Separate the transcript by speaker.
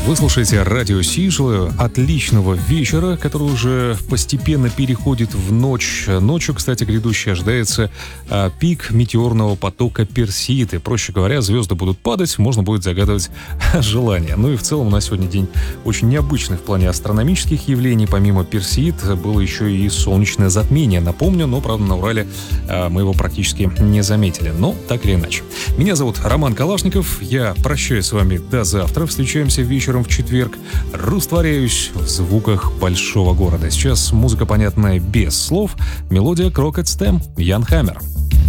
Speaker 1: Вы слушаете радио Си. Желаю отличного вечера, который уже постепенно переходит в ночь. Ночью, кстати, грядущей ожидается пик метеорного потока Персеиды. Проще говоря, звезды будут падать, можно будет загадывать желания. Ну и в целом у нас сегодня день очень необычный в плане астрономических явлений. Помимо Персеид было еще и солнечное затмение. Напомню, но, правда, на Урале мы его практически не заметили. Но так или иначе. Меня зовут Роман Калашников. Я прощаюсь с вами до завтра. Встречаемся вечером в четверг. Растворяюсь в звуках большого города. Сейчас музыка, понятная без слов. Мелодия Крокет Стэм, Ян Хаммер.